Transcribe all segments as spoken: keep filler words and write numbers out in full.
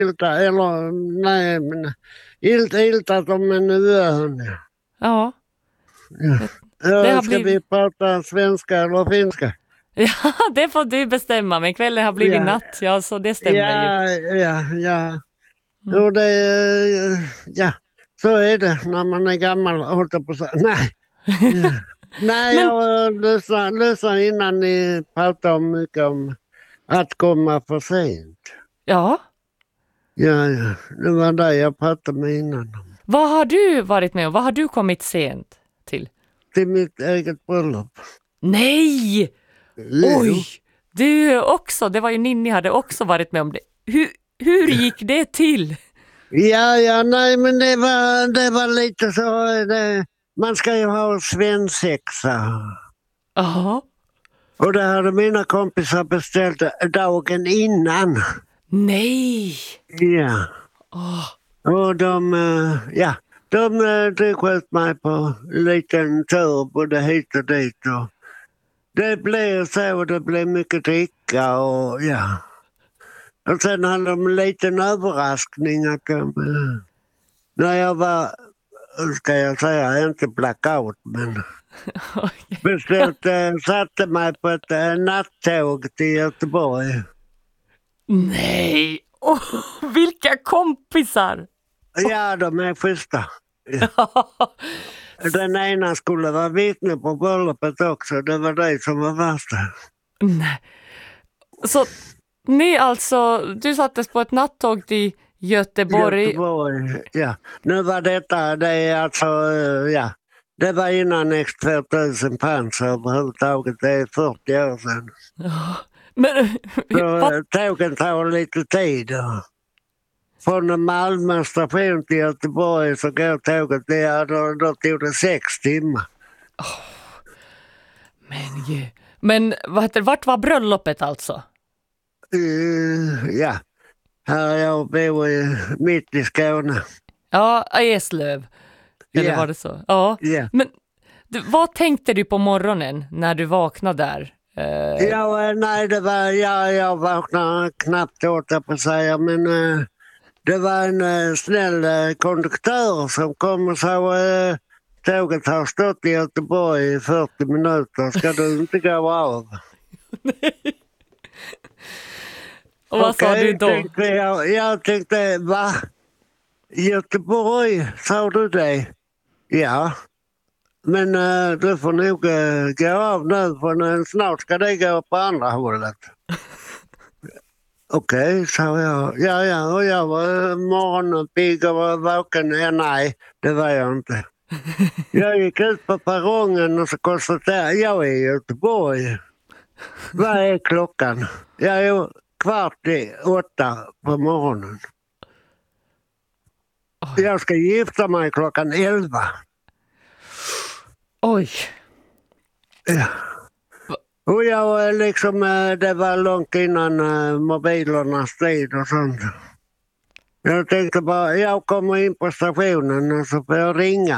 ilta, eller nej, men ilta, ilta som en ön. Ja. Ja. Det Ja, har ska blivit... vi prata svenska eller finska? Ja, det får du bestämma, men kvällen har blivit Ja. natt, ja, så det stämmer ju. Ja, ja, ja. Mm. Jo, det är, ja, så är det när man är gammal, håller jag på att säga. Nej. Ja. Nej, Men jag lyssnade, lyssnade innan ni pratade om mycket om att komma för sent. ja, Ja, ja, det var det jag pratade med innan. vad har du varit med om? Vad har du kommit sent till? Till mitt eget bröllop. Nej! Jo. Oj! Du också, det var ju Ninni hade också varit med om det. Hur, hur gick det till? Ja, ja, nej, men det var, det var lite så. Det, man ska ju ha svensexa. Ja. Och det hade mina kompisar beställt dagen innan. Nej! Ja. Åh. Och de, eh, ja, de eh, drog ut mig på en liten tur både hit och dit. Och det blev så, det blev mycket dricka och ja. Och sen hade de en liten överraskning att de, eh, när jag var, ska jag säga, inte blackout, men Oj. bestämt eh, satte mig på ett eh, nattåg till Göteborg. Nej! Åh, vilka kompisar! Ja, de är schyssta. Den ena skulle vara vittne på bröllopet också, det var det som var värsta. Nej. Så ni alltså, du sattes på ett nattåg till Göteborg. Göteborg, ja. Nu var detta, det är alltså, eh, ja. Det var innan X tvåtusen fanns överhuvudtaget, det är fyrtio år sedan. Ja. Men Så vad, eh, tågen tar lite tid. Och från Malmö station till Göteborg så går tåget, det är, då, då tog det sex timmar. men ju. Men vad heter, vart var bröllopet alltså? Uh, ja, här jag bor i, mitt i Skåne. Ja, Eslöv. Eller Ja. var det så? Ja. Ja. Men du, vad tänkte du på morgonen när du vaknade där? Eh, Ja, eh, nej, det var, ja, jag vaknade knappt åt jag på att säga, men eh, det var en eh, snäll eh, konduktör som kom och sa eh, tåget har stått i Göteborg i fyrtio minuter, ska du inte gå av? och vad sa Okej, du då? tänkte jag, jag tänkte, va? Göteborg, sa du det? Ja. Men uh, du får nog uh, gå av nu för uh, snart ska det gå på andra hållet. Okej, okay, sa jag. Ja, ja, och jag var uh, morgonpigg och var vaken. Ja, nej, det var jag inte. Jag gick ut på perrongen och så konstaterade jag är i Göteborg. Vad är klockan? Jag är kvart i åtta på morgonen. Oj. Jag ska gifta mig klockan elva. Oj. Ja. Och jag var liksom, det var långt innan mobilernas tid och sånt. Jag tänkte bara, jag kommer in på stationen och så får jag ringa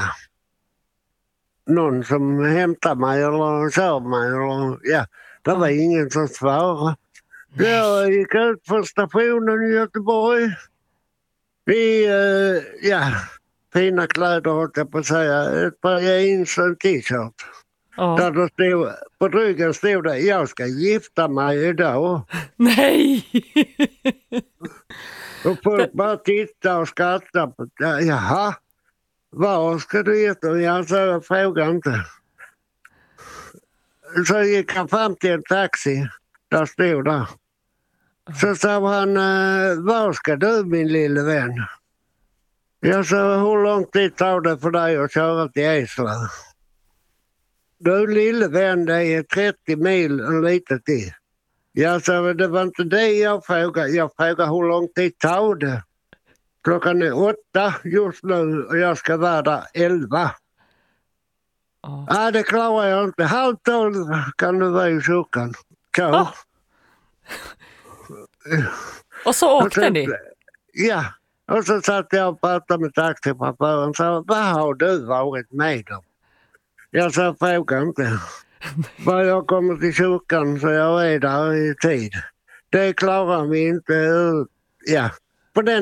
någon som hämtar mig eller kör mig. Eller, ja, det var ingen som svarade. Jag gick ut på stationen i Göteborg. I, uh, ja, fina kläder håller jag på att säga. Ett par jeans och en t-shirt. Ja. Där det stod, på ryggen stod det, jag ska gifta mig idag. Nej! Och folk bara tittade och skrattade på det. Jaha, var ska du gifta dig? Jag sa, jag frågar inte. Så gick han fram till en taxi. Där stod där. Så sa han, var ska du min lille vän? Jag sa, hur lång tid tar det för dig att köra till Eslöv? Du lille vän, det är trettio mil en lite till. Jag sa, det var inte det jag frågade. Jag frågade hur lång tid tar det? Klockan är åtta just nu och jag ska vara där elva. Ja. Ja, det klarar jag inte. Halv tolv kan du vara i kyrkan. K. Ah. Och så åkte och så, ni? Ja, och så satt jag och pratade med taxichauffören och sa, vad har du varit med om? Jag sa, fråga inte. Bara jag kommer till kyrkan så jag är där i tid. Det klarar vi inte. Ja, på den